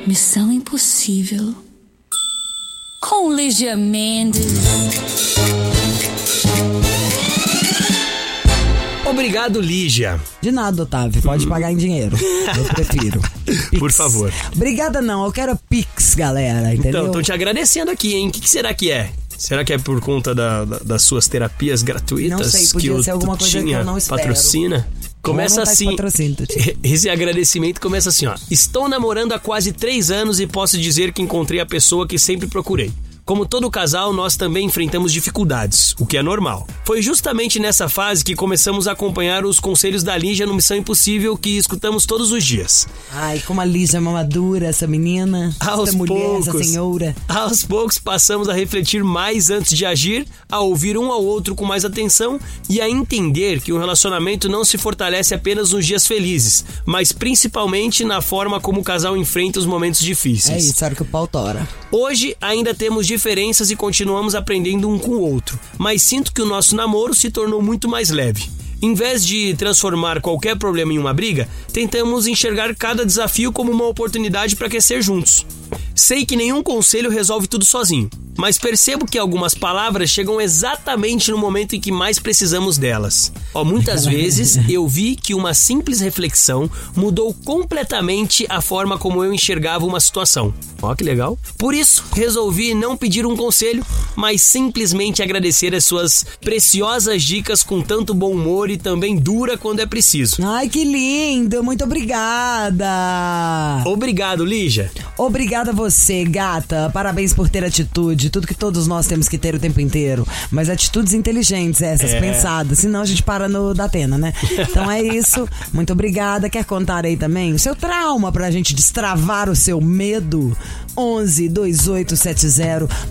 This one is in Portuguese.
Missão Impossível com Lígia Mendes. Obrigado, Lígia. De nada, Otávio. Pode pagar em dinheiro. Eu prefiro. Pix. Por favor. Obrigada não, eu quero Pix, galera, entendeu? Então, tô te agradecendo aqui, hein? O que será que é? Será que é por conta das suas terapias gratuitas? Não sei, podia que ser alguma coisa que eu não espero. Patrocina? Começa assim. Esse agradecimento começa assim, ó. Estou namorando há quase 3 anos e posso dizer que encontrei a pessoa que sempre procurei. Como todo casal, nós também enfrentamos dificuldades, o que é normal. Foi justamente nessa fase que começamos a acompanhar os conselhos da Lígia no Missão Impossível que escutamos todos os dias. Ai, como a Lígia é uma madura, essa menina, essa mulher, essa senhora. Aos poucos passamos a refletir mais antes de agir, a ouvir um ao outro com mais atenção e a entender que um relacionamento não se fortalece apenas nos dias felizes, mas principalmente na forma como o casal enfrenta os momentos difíceis. É isso, era que o pau tora. Hoje ainda temos diferenças e continuamos aprendendo um com o outro, mas sinto que o nosso namoro se tornou muito mais leve. Em vez de transformar qualquer problema em uma briga, tentamos enxergar cada desafio como uma oportunidade para crescer juntos. Sei que nenhum conselho resolve tudo sozinho, mas percebo que algumas palavras chegam exatamente no momento em que mais precisamos delas. Muitas vezes eu vi que uma simples reflexão mudou completamente a forma como eu enxergava uma situação. Que legal. Por isso, resolvi não pedir um conselho, mas simplesmente agradecer as suas preciosas dicas com tanto bom humor e também dura quando é preciso. Ai, que lindo! Muito obrigada! Obrigado, Lígia. Obrigada a você, gata. Parabéns por ter atitude. Tudo que todos nós temos que ter o tempo inteiro. Mas atitudes inteligentes essas, pensadas. Senão a gente para no Datena, né? Então é isso. Muito obrigada. Quer contar aí também o seu trauma pra gente destravar o seu medo? 11 2870